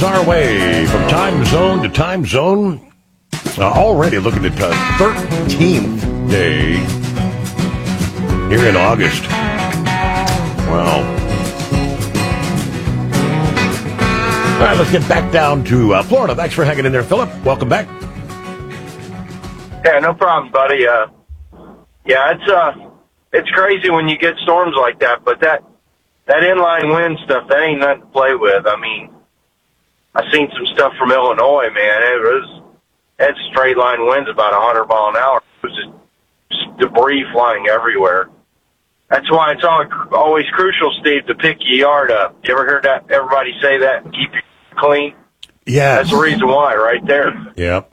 our way from time zone to time zone. Already looking at 13th day here in August. Wow. All right, let's get back down to Florida. Thanks for hanging in there, Philip. Welcome back. Yeah, no problem, buddy. It's crazy when you get storms like that, but that inline wind stuff, that ain't nothing to play with. I mean, I seen some stuff from Illinois, man. It straight line winds about 100 mile an hour. It was just debris flying everywhere. That's why it's always crucial, Steve, to pick your yard up. You ever heard that? Everybody say that? Keep it clean. Yeah, that's the reason why, right there. Yep.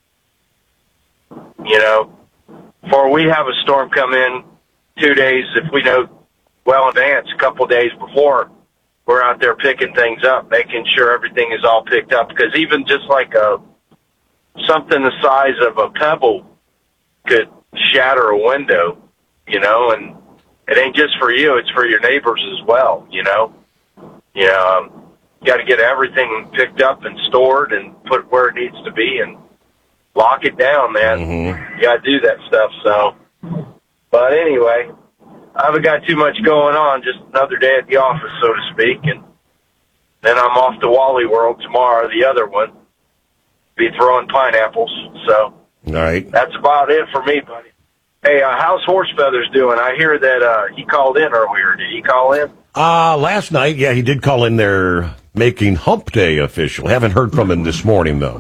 You know, before we have a storm come in 2 days, if we know well in advance, a couple days before, we're out there picking things up, making sure everything is all picked up. Because even just like something the size of a pebble could shatter a window, you know, and it ain't just for you, it's for your neighbors as well, you know. You got to get everything picked up and stored and put where it needs to be and lock it down, man. Mm-hmm. You got to do that stuff, so. But anyway, I haven't got too much going on, just another day at the office, so to speak, and then I'm off to Wally World tomorrow, the other one, be throwing pineapples, so. All right. That's about it for me, buddy. Hey, how's Horse Feathers doing? I hear that he called in earlier. Did he call in? Last night, yeah, he did call in there making Hump Day official. Haven't heard from him this morning, though.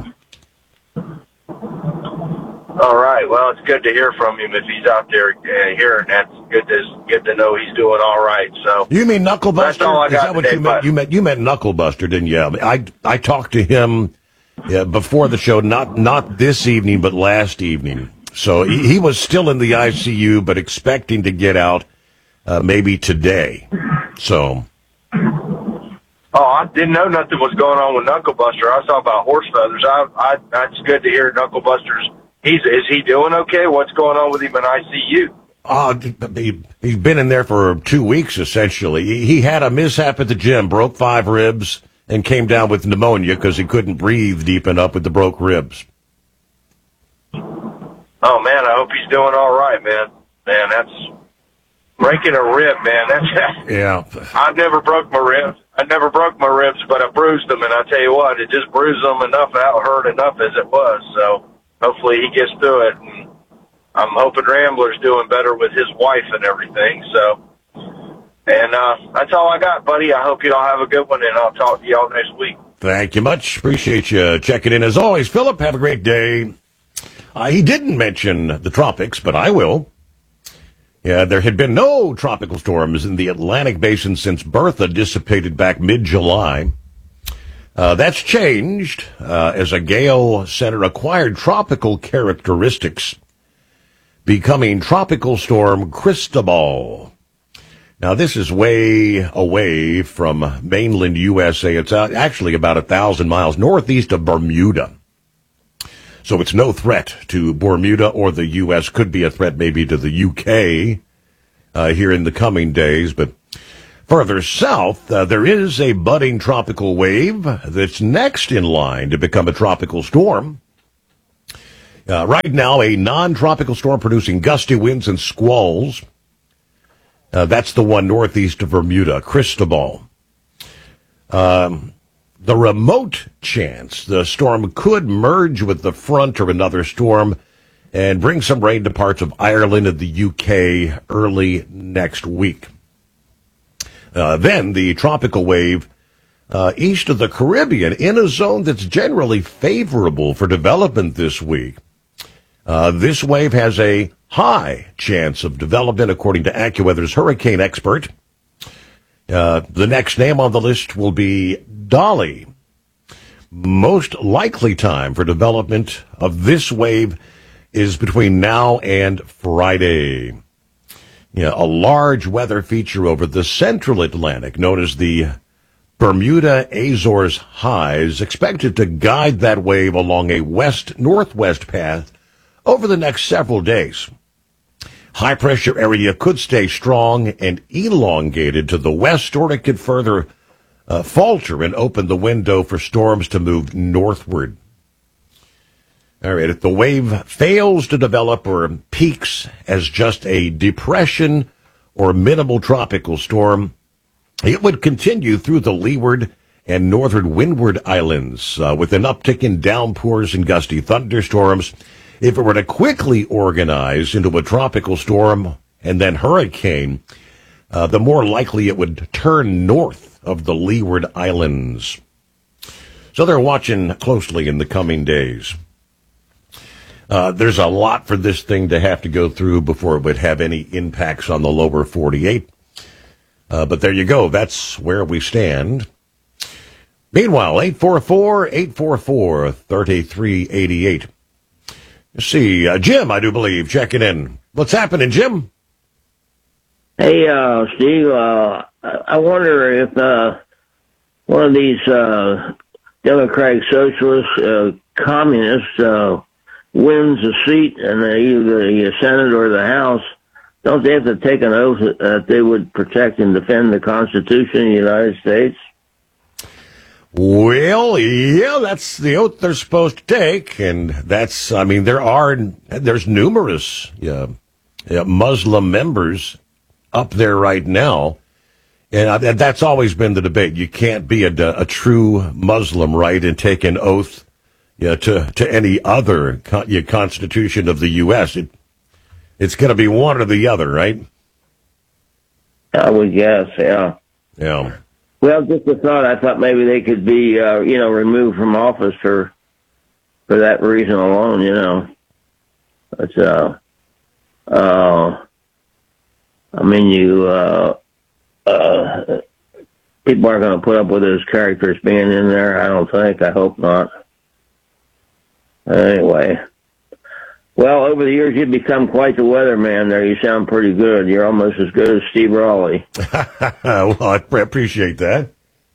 All right. Well, it's good to hear from him if he's out there hearing. That's good to know he's doing all right. So you mean Knucklebuster? That's all I got. Is that what you meant? You meant Knucklebuster, didn't you? I talked to him before the show, not this evening, but last evening. So he was still in the ICU, but expecting to get out maybe today. So. Oh, I didn't know nothing was going on with Knucklebuster. I saw about Horse Feathers. It's good to hear Knucklebuster's. Is he doing okay? What's going on with him in ICU? He's been in there for 2 weeks, essentially. He had a mishap at the gym, broke 5 ribs, and came down with pneumonia because he couldn't breathe deep enough with the broke ribs. Oh, man, I hope he's doing all right, man. Man, that's breaking a rib, man. Yeah. I've never broke my ribs. But I bruised them, and I tell you what, it just bruised them enough, out hurt enough as it was. So hopefully he gets through it, and I'm hoping Rambler's doing better with his wife and everything. So, and that's all I got, buddy. I hope you all have a good one, and I'll talk to you all next week. Thank you much. Appreciate you checking in as always, Philip. Have a great day. He didn't mention the tropics, but I will. Yeah, there had been no tropical storms in the Atlantic basin since Bertha dissipated back mid-July. That's changed as a gale center acquired tropical characteristics, becoming Tropical Storm Cristobal. Now, this is way away from mainland USA. It's actually about 1,000 miles northeast of Bermuda. So it's no threat to Bermuda or the U.S. Could be a threat maybe to the U.K. Here in the coming days. But further south, there is a budding tropical wave that's next in line to become a tropical storm. Right now, a non-tropical storm producing gusty winds and squalls. That's the one northeast of Bermuda, Cristobal. The remote chance the storm could merge with the front or another storm and bring some rain to parts of Ireland and the UK early next week. Then the tropical wave east of the Caribbean in a zone that's generally favorable for development this week. This wave has a high chance of development, according to AccuWeather's hurricane expert. The next name on the list will be Dolly. Most likely time for development of this wave is between now and Friday. A large weather feature over the central Atlantic, known as the Bermuda-Azores High, is expected to guide that wave along a west-northwest path over the next several days. High-pressure area could stay strong and elongated to the west, or it could further falter and open the window for storms to move northward. All right, if the wave fails to develop or peaks as just a depression or minimal tropical storm, it would continue through the leeward and northern windward islands with an uptick in downpours and gusty thunderstorms. If it were to quickly organize into a tropical storm and then hurricane, the more likely it would turn north of the leeward islands. So they're watching closely in the coming days. There's a lot for this thing to have to go through before it would have any impacts on the lower 48. But there you go. That's where we stand. Meanwhile, 844-844-3388. Let's see, Jim, I do believe, checking in. What's happening, Jim? Hey, Steve, I wonder if one of these Democratic Socialist communists wins a seat in either the Senate or the House, don't they have to take an oath that they would protect and defend the Constitution of the United States? Well, yeah, that's the oath they're supposed to take, and that's, I mean, there's numerous Muslim members up there right now, and that's always been the debate. You can't be a true Muslim, right, and take an oath to any other Constitution of the U.S. It's going to be one or the other, right? I would guess, yeah. Yeah. Well, just a thought. I thought maybe they could be, removed from office for that reason alone. But I mean, people aren't going to put up with those characters being in there. I don't think. I hope not. Anyway. Well, over the years, you've become quite the weatherman there. You sound pretty good. You're almost as good as Steve Raleigh. Well, I appreciate that.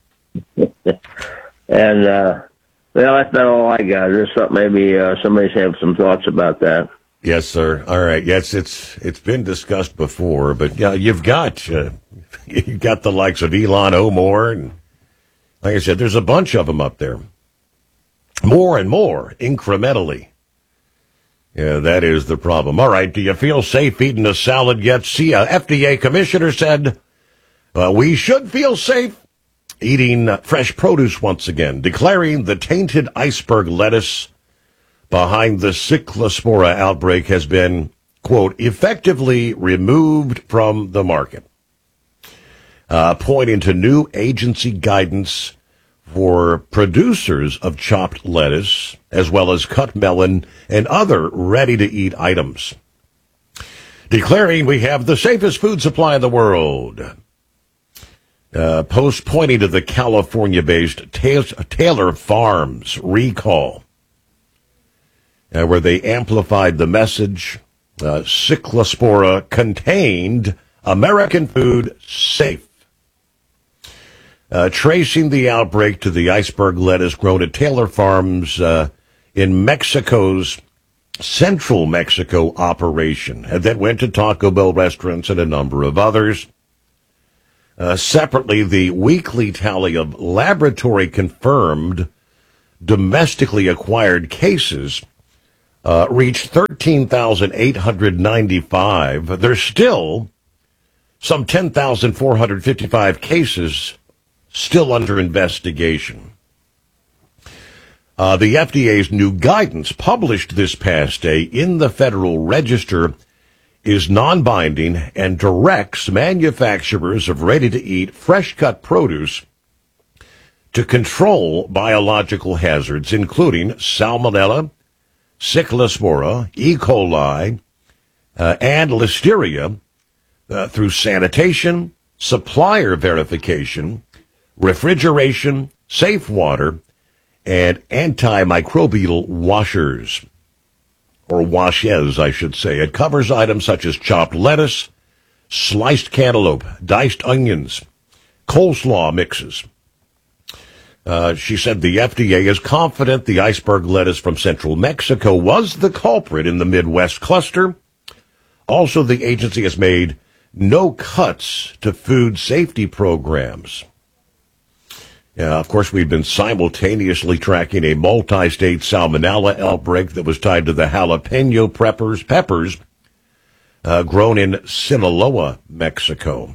And, well, that's not all I got. Just thought maybe somebody's have some thoughts about that. Yes, sir. All right. Yes, it's been discussed before, but yeah, you've got the likes of Elon Omar, and like I said, there's a bunch of them up there. More and more, incrementally. Yeah, that is the problem. All right, do you feel safe eating a salad yet? See, a FDA commissioner said we should feel safe eating fresh produce once again, declaring the tainted iceberg lettuce behind the Cyclospora outbreak has been, quote, effectively removed from the market, pointing to new agency guidance for producers of chopped lettuce, as well as cut melon and other ready-to-eat items, declaring we have the safest food supply in the world. Post pointing to the California-based Taylor Farms recall, where they amplified the message, Cyclospora contained American food safe. Tracing the outbreak to the iceberg lettuce grown at Taylor Farms in Mexico's Central Mexico operation, and then went to Taco Bell restaurants and a number of others. Separately, the weekly tally of laboratory-confirmed domestically acquired cases reached 13,895. There's still some 10,455 cases still under investigation. The FDA's new guidance, published this past day in the Federal Register, is non-binding and directs manufacturers of ready-to-eat fresh-cut produce to control biological hazards, including Salmonella, Cyclospora, E. coli, and Listeria, through sanitation, supplier verification, refrigeration, safe water, and antimicrobial washers, or washes, I should say. It covers items such as chopped lettuce, sliced cantaloupe, diced onions, coleslaw mixes. She said the FDA is confident the iceberg lettuce from central Mexico was the culprit in the Midwest cluster. Also, the agency has made no cuts to food safety programs. Of course, we've been simultaneously tracking a multi-state salmonella outbreak that was tied to the jalapeno peppers grown in Sinaloa, Mexico.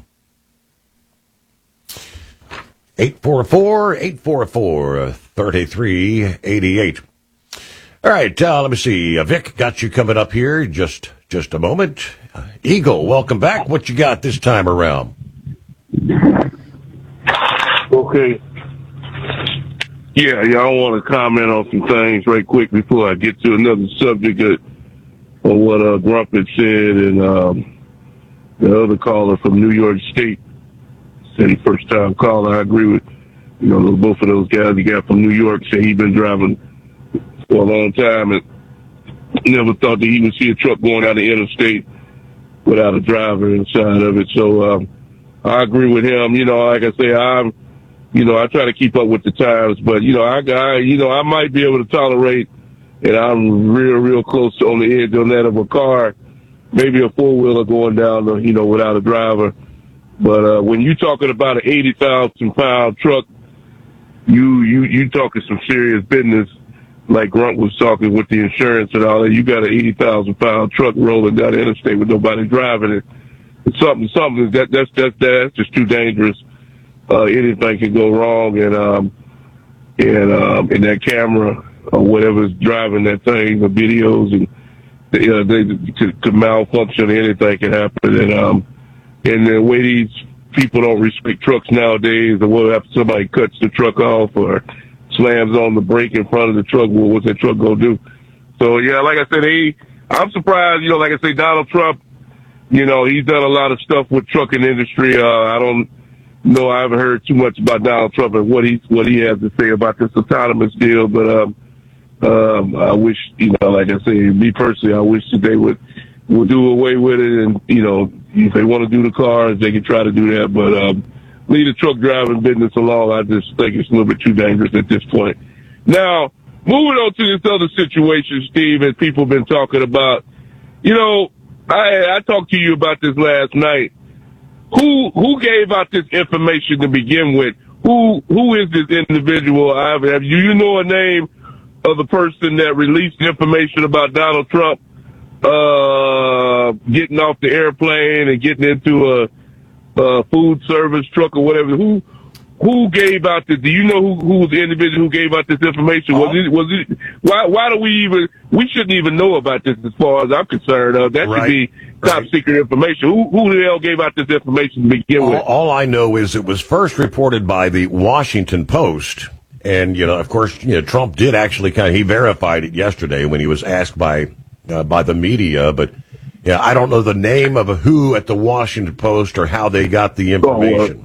844-844-3388. All right, let me see. Vic, got you coming up here. Just a moment. Eagle, welcome back. What you got this time around? Okay. Yeah, I want to comment on some things right quick before I get to another subject of what Grumpet said, and the other caller from New York State said he first time caller. I agree with both of those guys. The guy from New York said he'd been driving for a long time and never thought that he would see a truck going down the interstate without a driver inside of it. So I agree with him. Like I say, I try to keep up with the times, but I might be able to tolerate, and I'm real close on the edge on that of a car, maybe a four-wheeler going down, without a driver. But when you're talking about an 80,000-pound truck, you talking some serious business, like Grunt was talking with the insurance and all that. You got an 80,000-pound truck rolling down the interstate with nobody driving it. It's something that's just too dangerous. Anything can go wrong, and that camera or whatever's driving that thing, the videos, and they could malfunction. Anything can happen, and the way these people don't respect trucks nowadays, or what happens? Somebody cuts the truck off or slams on the brake in front of the truck. Well, what's that truck gonna do? So yeah, like I said, I'm surprised. Like I say, Donald Trump, he's done a lot of stuff with trucking industry. I don't. No, I haven't heard too much about Donald Trump and what he has to say about this autonomous deal. But I wish, like I say, me personally, I wish that they would do away with it. And if they want to do the cars, they can try to do that. But leave the truck driving business alone. I just think it's a little bit too dangerous at this point. Now, moving on to this other situation, Steve, as people have been talking about. I talked to you about this last night. Who gave out this information to begin with? Who is this individual? Do you know a name of the person that released information about Donald Trump getting off the airplane and getting into a food service truck or whatever? Who gave out this? Do you know who was the individual who gave out this information? Was it? Why do we shouldn't even know about this as far as I'm concerned. That should be top secret information. Who the hell gave out this information to begin with? All I know is it was first reported by the Washington Post. And, of course, Trump did actually he verified it yesterday when he was asked by the media. But, I don't know the name of who at the Washington Post or how they got the information.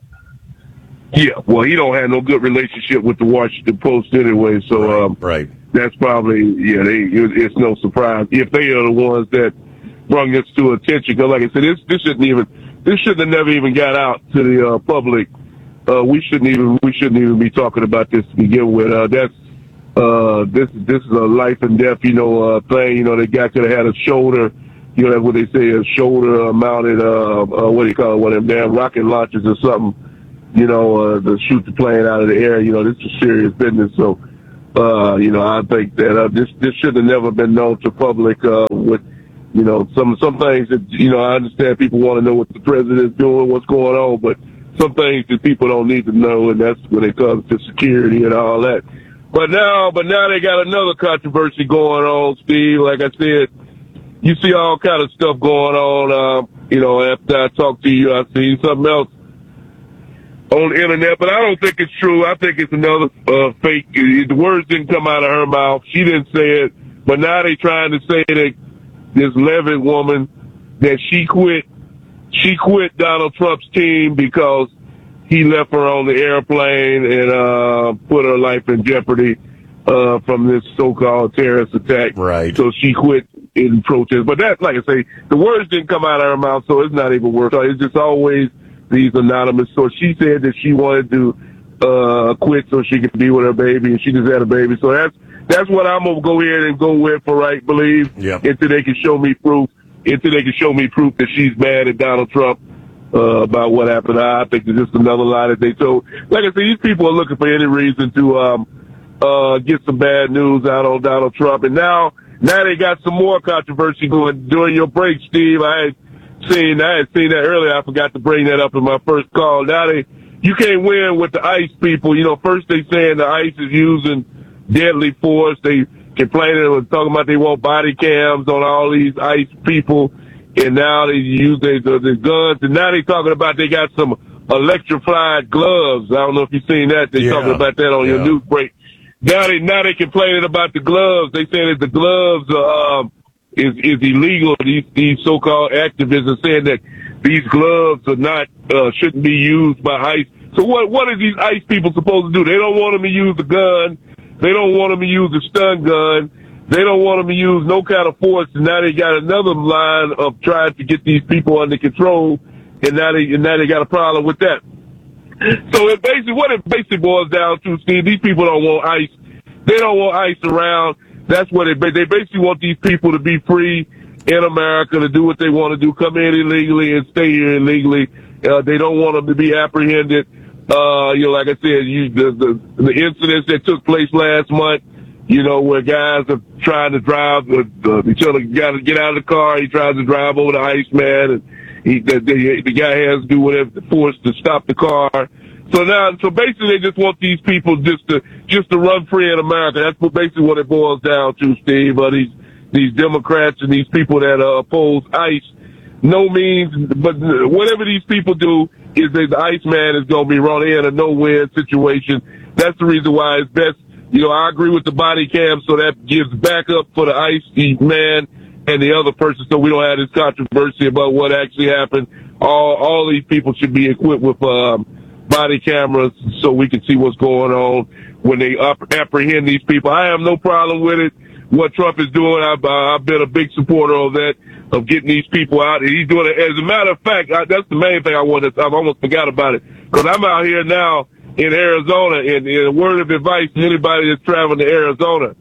Yeah, well, he don't have no good relationship with the Washington Post anyway, so that's probably it's no surprise if they are the ones that brought this to attention. Because, like I said, this shouldn't have never even got out to the public. We shouldn't even be talking about this to begin with. This is a life and death thing. The guy could have had a shoulder. That's what they say, a shoulder mounted what do you call it? One of them damn rocket launchers or something. To shoot the plane out of the air. This is serious business. So, I think that this should have never been known to public. With some things that I understand people want to know what the president is doing, what's going on, but some things that people don't need to know, and that's when it comes to security and all that. But now they got another controversy going on, Steve. Like I said, you see all kind of stuff going on. After I talked to you, I see something else on the internet, but I don't think it's true. I think it's another fake. The words didn't come out of her mouth. She didn't say it, but now they trying to say that this Levitt woman, that she quit Donald Trump's team because he left her on the airplane and put her life in jeopardy from this so-called terrorist attack. Right. So she quit in protest. But that, like I say, the words didn't come out of her mouth, so it's not even worth it. It's just always these anonymous. So she said that she wanted to quit so she could be with her baby, and she just had a baby. So that's what I'm gonna go ahead and go with for right believe. Yep. Until they can show me proof. That she's mad at Donald Trump about what happened. I think it's just another lie that they told. Like I said, these people are looking for any reason to get some bad news out on Donald Trump. And now they got some more controversy going during your break, Steve. I had seen that earlier. I forgot to bring that up in my first call. Now you can't win with the ICE people. You know, first they saying the ICE is using deadly force. They complaining and talking about they want body cams on all these ICE people. And now they use the guns. And now they talking about they got some electrified gloves. I don't know if you've seen that. They talking about that on your news break. Now they complaining about the gloves. They saying that the gloves is illegal. These so-called activists are saying that these gloves are not shouldn't be used by ICE. So what are these ICE people supposed to do? They don't want them to use the gun. They don't want them to use the stun gun. They don't want them to use no kind of force. And now they got another line of trying to get these people under control. And now they got a problem with that. So what it basically boils down to, Steve, these people don't want ICE. They don't want ICE around. That's what they basically want these people to be free in America, to do what they want to do, come in illegally and stay here illegally. They don't want them to be apprehended. Like I said, the incidents that took place last month, where guys are trying to drive each other, got to get out of the car. He tries to drive over the ICE man, and the guy has to do whatever the force to stop the car. So basically they just want these people just to run free in America. That's basically what it boils down to, Steve. These Democrats and these people that oppose ICE, no means, but whatever these people do is that the ICE man is going to be run in a no-win situation. That's the reason why it's best. I agree with the body cam, so that gives backup for the ICE man and the other person, so we don't have this controversy about what actually happened. All these people should be equipped with body cameras so we can see what's going on when they apprehend these people. I have no problem with it. What Trump is doing, I've been a big supporter of that, of getting these people out. He's doing it. As a matter of fact, that's the main thing I almost forgot about it, because I'm out here now in Arizona, and a word of advice to anybody that's traveling to Arizona,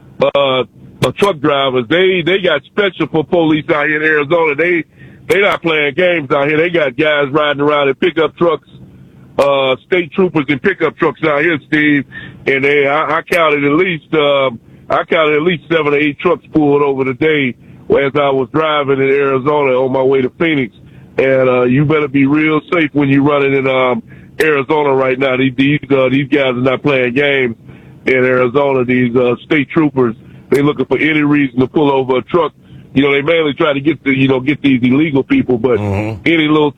truck drivers, they got special for police out here in Arizona. They not playing games out here. They got guys riding around in pickup trucks, state troopers in pickup trucks out here, Steve, and I counted at least 7 or 8 trucks pulled over today as I was driving in Arizona on my way to Phoenix. And you better be real safe when you're running in Arizona right now. These guys are not playing games in Arizona. These state troopers, they looking for any reason to pull over a truck. They mainly try to get these illegal people, but any little,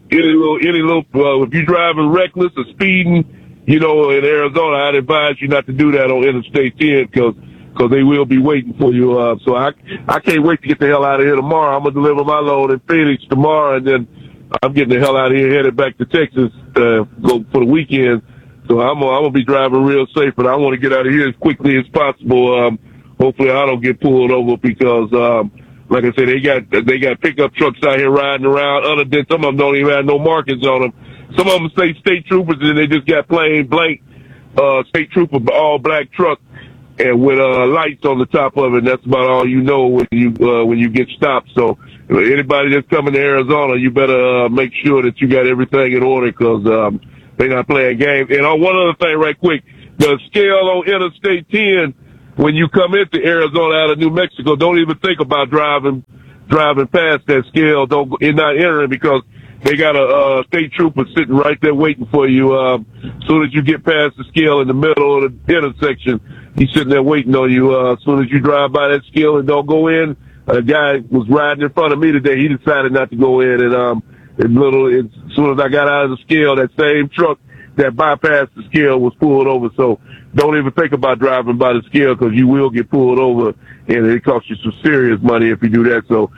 if you're driving reckless or speeding, in Arizona, I'd advise you not to do that on Interstate 10, because they will be waiting for you. So I can't wait to get the hell out of here tomorrow. I'm gonna deliver my load in Phoenix tomorrow, and then I'm getting the hell out of here, headed back to Texas, go for the weekend. So I'm gonna be driving real safe, but I want to get out of here as quickly as possible. Hopefully I don't get pulled over, because, like I said, they got pickup trucks out here riding around. Some of them don't even have no markings on them. Some of them say state troopers, and they just got plain blank, state trooper, all black truck, and with, lights on the top of it. And that's about all when you get stopped. So anybody that's coming to Arizona, you better, make sure that you got everything in order, because, they're not playing games. And on one other thing right quick, the scale on Interstate 10, when you come into Arizona out of New Mexico, don't even think about driving past that scale. You're not entering, because they got a state trooper sitting right there waiting for you. As soon as you get past the scale in the middle of the intersection, he's sitting there waiting on you. As soon as you drive by that scale and don't go in, a guy was riding in front of me today. He decided not to go in, and as soon as I got out of the scale, that same truck that bypassed the scale was pulled over. So don't even think about driving by the scale, because you will get pulled over, and it costs you some serious money if you do that. So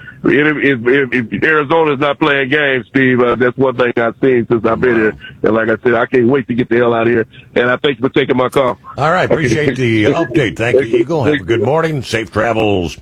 if Arizona's not playing games, Steve, that's one thing I've seen since I've been here. And like I said, I can't wait to get the hell out of here. And I thank you for taking my call. All right. Appreciate the update. Thank you, Eagle. Have a good morning. Safe travels.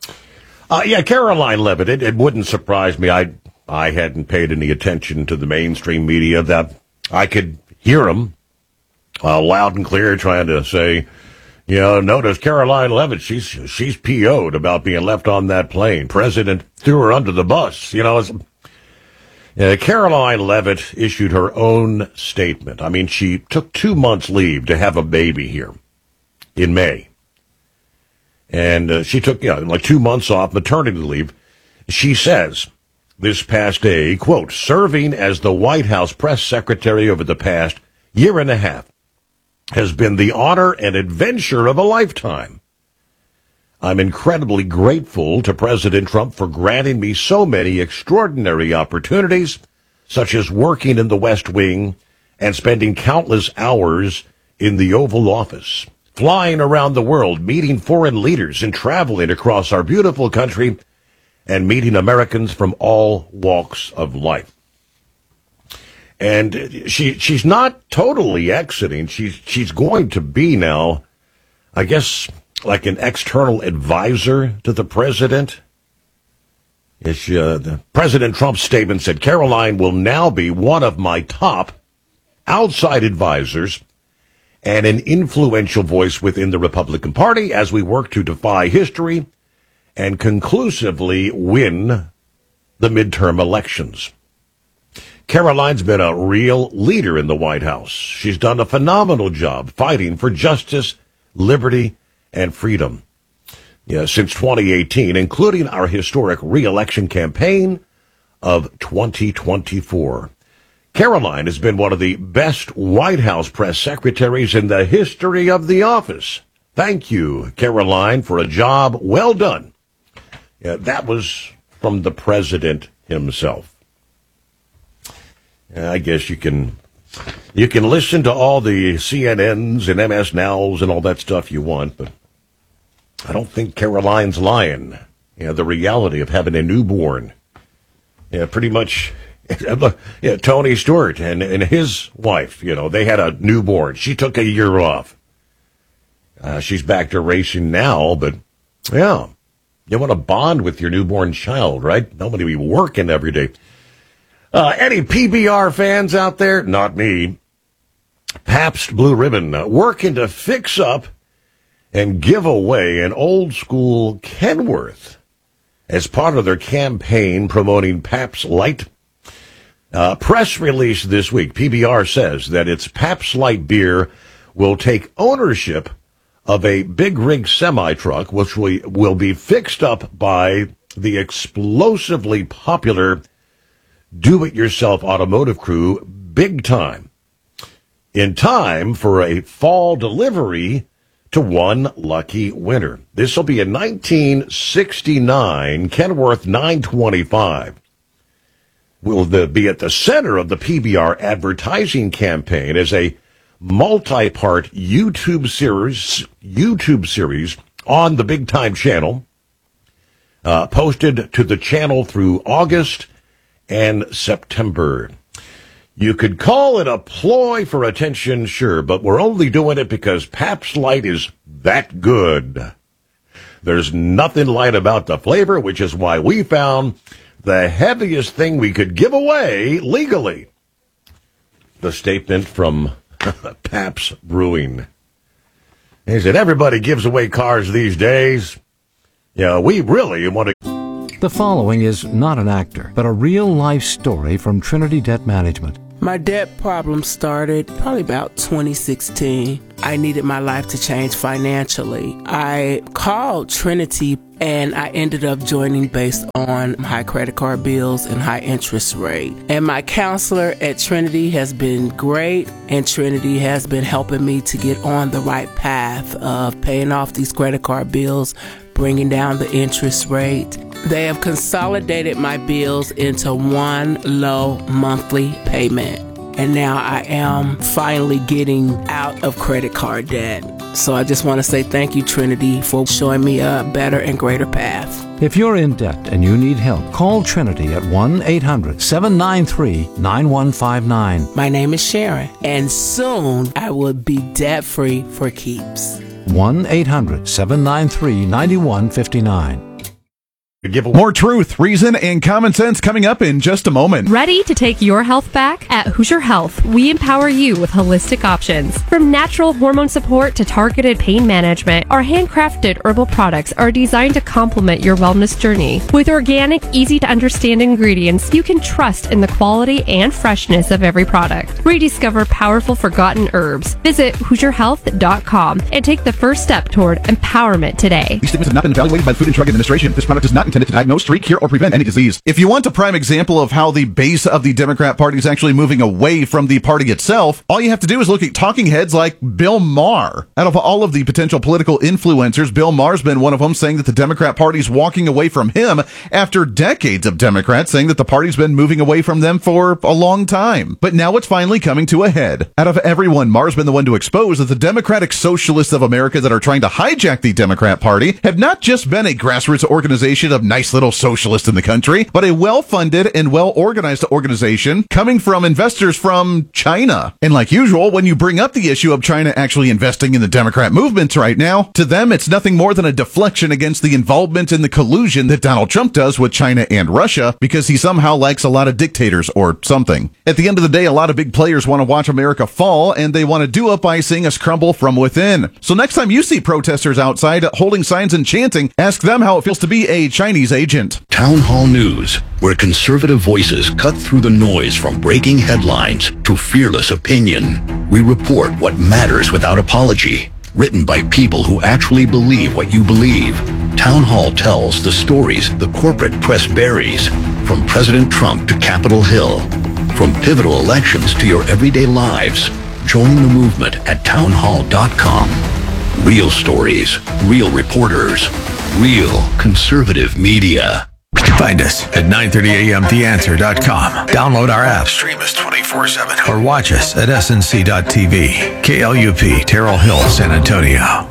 Caroline Levitt, it wouldn't surprise me. I hadn't paid any attention to the mainstream media, that I could hear them loud and clear trying to say, notice Caroline Levitt, she's PO'd about being left on that plane. President threw her under the bus. Caroline Leavitt issued her own statement. I mean, she took 2 months leave to have a baby here in May. And she took, like 2 months off maternity leave. She says this past day, quote, serving as the White House press secretary over the past year and a half has been the honor and adventure of a lifetime. I'm incredibly grateful to President Trump for granting me so many extraordinary opportunities, such as working in the West Wing and spending countless hours in the Oval Office, flying around the world, meeting foreign leaders and traveling across our beautiful country and meeting Americans from all walks of life. And she's not totally exiting. She's going to be now, I guess, like an external advisor to the president. The President Trump's statement said, Caroline will now be one of my top outside advisors and an influential voice within the Republican Party as we work to defy history and conclusively win the midterm elections. Caroline's been a real leader in the White House. She's done a phenomenal job fighting for justice, liberty, and freedom. Since 2018, including our historic re-election campaign of 2024. Caroline has been one of the best White House press secretaries in the history of the office. Thank you, Caroline, for a job well done. That was from the president himself. I guess you can listen to all the CNNs and MS Nows and all that stuff you want, but I don't think Caroline's lying. The reality of having a newborn. Pretty much. Tony Stewart and his wife, they had a newborn. She took a year off. She's back to racing now, but yeah, you want to bond with your newborn child, right? Nobody be working every day. Any PBR fans out there? Not me. Pabst Blue Ribbon working to fix up and give away an old school Kenworth as part of their campaign promoting Pabst Light. Press release this week, PBR says that its Pabst Light beer will take ownership of a big rig semi-truck, which will be fixed up by the explosively popular do-it-yourself automotive crew Big Time, in time for a fall delivery to one lucky winner. This will be a 1969 Kenworth 925. Will be at the center of the PBR advertising campaign as a multi-part YouTube series on the Big Time channel, posted to the channel through August and September. You could call it a ploy for attention, sure, but we're only doing it because Pabst Light is that good. There's nothing light about the flavor, which is why we found the heaviest thing we could give away legally. The statement from Pabst Brewing. He said, everybody gives away cars these days. We really want to. The following is not an actor, but a real-life story from Trinity Debt Management. My debt problem started probably about 2016. I needed my life to change financially. I called Trinity and I ended up joining based on high credit card bills and high interest rate. And my counselor at Trinity has been great, and Trinity has been helping me to get on the right path of paying off these credit card bills, bringing down the interest rate. They have consolidated my bills into one low monthly payment. And now I am finally getting out of credit card debt. So I just want to say thank you, Trinity, for showing me a better and greater path. If you're in debt and you need help, call Trinity at 1-800-793-9159. My name is Sharon, and soon I will be debt-free for keeps. 1-800-793-9159. More truth, reason, and common sense coming up in just a moment. Ready to take your health back? At Hoosier Health, we empower you with holistic options. From natural hormone support to targeted pain management, our handcrafted herbal products are designed to complement your wellness journey. With organic, easy-to-understand ingredients, you can trust in the quality and freshness of every product. Rediscover powerful forgotten herbs. Visit HoosierHealth.com and take the first step toward empowerment today. These statements have not been evaluated by the Food and Drug Administration. This product is not intended to diagnose, treat, cure, or prevent any disease. If you want a prime example of how the base of the Democrat Party is actually moving away from the party itself, all you have to do is look at talking heads like Bill Maher. Out of all of the potential political influencers, Bill Maher's been one of them, saying that the Democrat Party's walking away from him after decades of Democrats saying that the party's been moving away from them for a long time. But now it's finally coming to a head. Out of everyone, Maher's been the one to expose that the Democratic Socialists of America that are trying to hijack the Democrat Party have not just been a grassroots organization of nice little socialists in the country, but a well-funded and well-organized organization coming from investors from China. And like usual, when you bring up the issue of China actually investing in the Democrat movements right now, to them it's nothing more than a deflection against the involvement in the collusion that Donald Trump does with China and Russia, because he somehow likes a lot of dictators or something. At the end of the day, a lot of big players want to watch America fall, and they want to do it by seeing us crumble from within. So next time you see protesters outside holding signs and chanting, ask them how it feels to be a Chinese agent. Town Hall News, where conservative voices cut through the noise from breaking headlines to fearless opinion. We report what matters without apology. Written by people who actually believe what you believe. Town Hall tells the stories the corporate press buries, from President Trump to Capitol Hill, from pivotal elections to your everyday lives. Join the movement at townhall.com. Real stories, real reporters, real conservative media. Find us at 930amtheanswer.com. Download our app, stream us 24/7, or watch us at snc.tv. KLUP, Terrell Hill, San Antonio.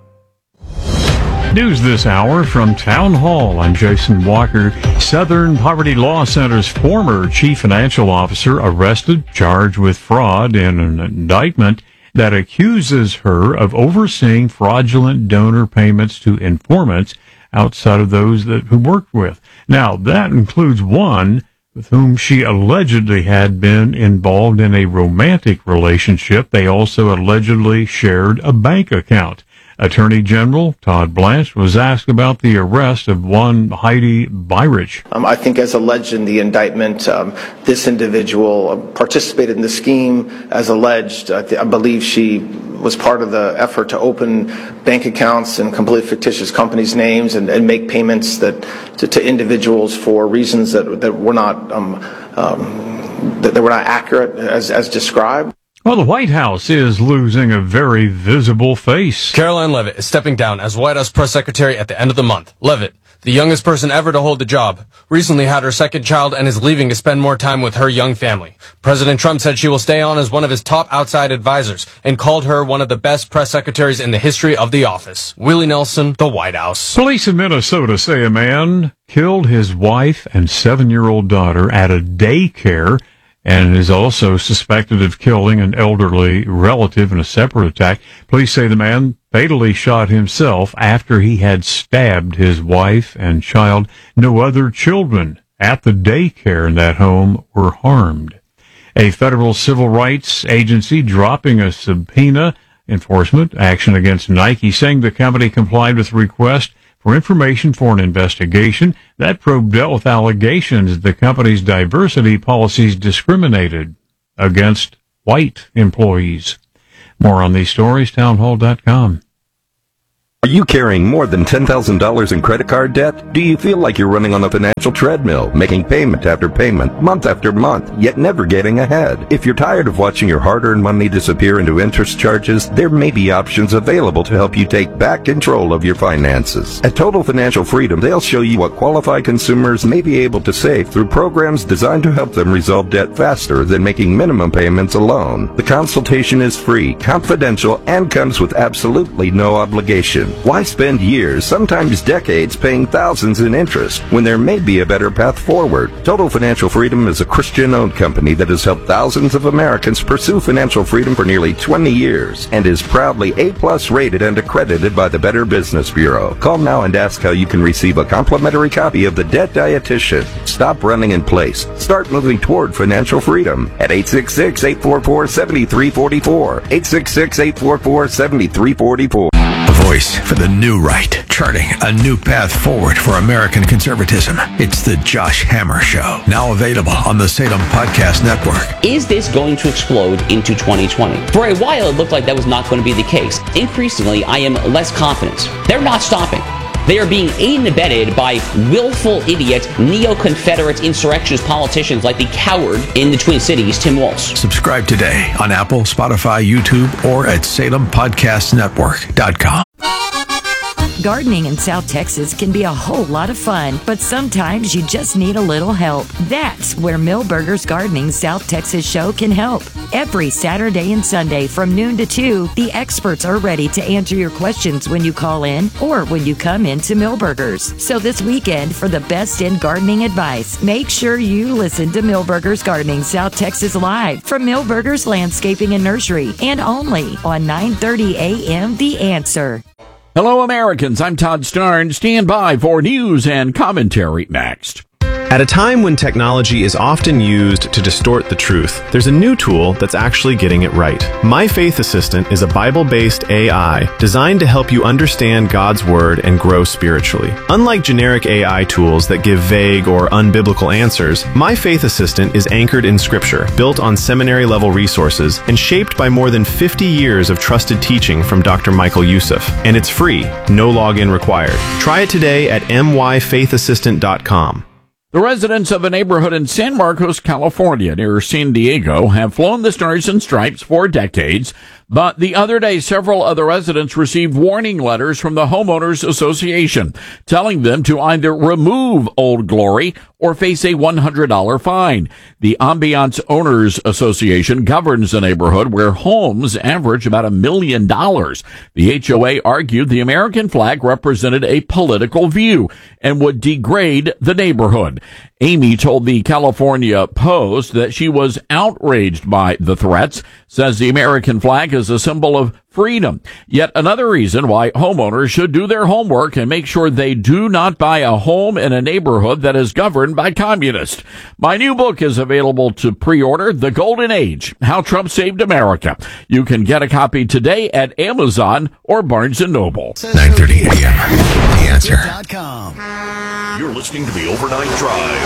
News this hour from Town Hall. I'm Jason Walker. Southern Poverty Law Center's former chief financial officer arrested, charged with fraud in an indictment that accuses her of overseeing fraudulent donor payments to informants outside of those who worked with. Now, that includes one with whom she allegedly had been involved in a romantic relationship. They also allegedly shared a bank account. Attorney General Todd Blanche was asked about the arrest of one Heidi Byrich. I think, as alleged in the indictment, this individual participated in the scheme as alleged. I believe she was part of the effort to open bank accounts in completely fictitious companies' names and make payments to individuals for reasons that were not accurate as described. Well, the White House is losing a very visible face. Caroline Leavitt is stepping down as White House press secretary at the end of the month. Leavitt, the youngest person ever to hold the job, recently had her second child and is leaving to spend more time with her young family. President Trump said she will stay on as one of his top outside advisors and called her one of the best press secretaries in the history of the office. Willie Nelson, the White House. Police in Minnesota say a man killed his wife and 7-year-old daughter at a daycare and is also suspected of killing an elderly relative in a separate attack. Police say the man fatally shot himself after he had stabbed his wife and child. No other children at the daycare in that home were harmed. A federal civil rights agency dropping a subpoena enforcement action against Nike, saying the company complied with the request for information for an investigation. That probe dealt with allegations that the company's diversity policies discriminated against white employees. More on these stories, townhall.com. Are you carrying more than $10,000 in credit card debt? Do you feel like you're running on a financial treadmill, making payment after payment, month after month, yet never getting ahead? If you're tired of watching your hard-earned money disappear into interest charges, there may be options available to help you take back control of your finances. At Total Financial Freedom, they'll show you what qualified consumers may be able to save through programs designed to help them resolve debt faster than making minimum payments alone. The consultation is free, confidential, and comes with absolutely no obligation. Why spend years, sometimes decades, paying thousands in interest when there may be a better path forward? Total Financial Freedom is a Christian-owned company that has helped thousands of Americans pursue financial freedom for nearly 20 years and is proudly A+ rated and accredited by the Better Business Bureau. Call now and ask how you can receive a complimentary copy of The Debt Dietitian. Stop running in place. Start moving toward financial freedom at 866-844-7344. 866-844-7344. A voice for the new right, charting a new path forward for American conservatism. It's the Josh Hammer Show, now available on the Salem Podcast Network. Is this going to explode into 2020? For a while, it looked like that was not going to be the case. Increasingly, I am less confident. They're not stopping. They are being aided and abetted by willful idiot, neo-Confederate insurrectionist politicians like the coward in the Twin Cities, Tim Walz. Subscribe today on Apple, Spotify, YouTube, or at SalemPodcastNetwork.com. Gardening in South Texas can be a whole lot of fun, but sometimes you just need a little help. That's where Millburgers Gardening South Texas show can help. Every Saturday and Sunday from noon to 2, the experts are ready to answer your questions when you call in or when you come into Millburgers. So this weekend, for the best in gardening advice, make sure you listen to Millburgers Gardening South Texas live from Millburgers Landscaping and Nursery, and only on 9:30 a.m. The Answer. Hello, Americans. I'm Todd Starn. Stand by for news and commentary next. At a time when technology is often used to distort the truth, there's a new tool that's actually getting it right. My Faith Assistant is a Bible-based AI designed to help you understand God's Word and grow spiritually. Unlike generic AI tools that give vague or unbiblical answers, My Faith Assistant is anchored in Scripture, built on seminary-level resources, and shaped by more than 50 years of trusted teaching from Dr. Michael Youssef. And it's free, no login required. Try it today at myfaithassistant.com. The residents of a neighborhood in San Marcos, California, near San Diego, have flown the Stars and Stripes for decades, but the other day, several other residents received warning letters from the Homeowners Association telling them to either remove Old Glory or face a $100 fine. The Ambiance Owners Association governs the neighborhood where homes average about $1 million. The HOA argued the American flag represented a political view and would degrade the neighborhood. Amy told the California Post that she was outraged by the threats, says the American flag is a symbol of freedom. Yet another reason why homeowners should do their homework and make sure they do not buy a home in a neighborhood that is governed by communists. My new book is available to pre-order, The Golden Age, How Trump Saved America. You can get a copy today at Amazon or Barnes & Noble. 9:30 a.m. The Answer. You're listening to the Overnight Drive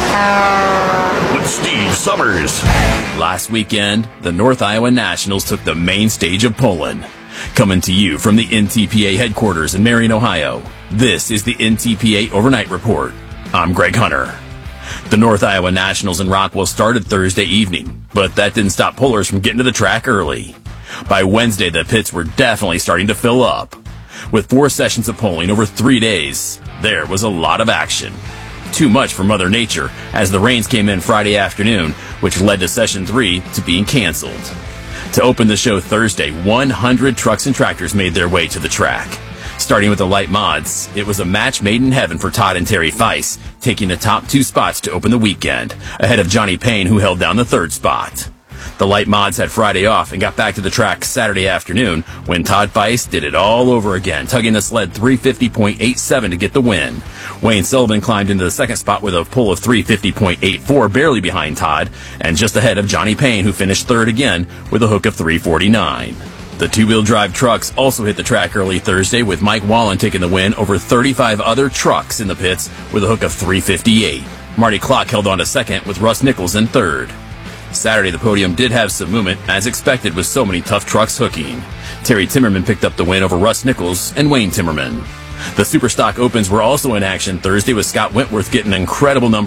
with Steve Summers. Last weekend, the North Iowa Nationals took the main stage of Poland. Coming to you from the NTPA headquarters in Marion, Ohio, this is the NTPA Overnight Report. I'm Greg Hunter. The North Iowa Nationals in Rockwell started Thursday evening, but that didn't stop pullers from getting to the track early. By Wednesday, the pits were definitely starting to fill up. With 4 sessions of polling over 3 days, there was a lot of action. Too much for Mother Nature, as the rains came in Friday afternoon, which led to Session 3 to being canceled. To open the show Thursday, 100 trucks and tractors made their way to the track. Starting with the light mods, it was a match made in heaven for Todd and Terry Feiss, taking the top 2 spots to open the weekend, ahead of Johnny Payne, who held down the 3rd spot. The light mods had Friday off and got back to the track Saturday afternoon when Todd Feiss did it all over again, tugging the sled 350.87 to get the win. Wayne Sullivan climbed into the 2nd spot with a pull of 350.84, barely behind Todd, and just ahead of Johnny Payne, who finished 3rd again with a hook of 349. The 2-wheel drive trucks also hit the track early Thursday, with Mike Wallen taking the win over 35 other trucks in the pits with a hook of 358. Marty Klock held on to 2nd with Russ Nichols in 3rd. Saturday, the podium did have some movement, as expected with so many tough trucks hooking. Terry Timmerman picked up the win over Russ Nichols and Wayne Timmerman. The Superstock Opens were also in action Thursday, with Scott Wentworth getting an incredible number